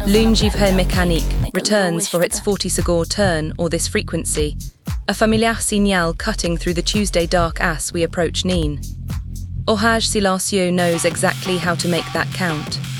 L'ungive mécanique returns for its 40 seconds turn or this frequency, a familiar signal cutting through the Tuesday dark as we approach Nîmes. Orage Silencieux knows exactly how to make that count.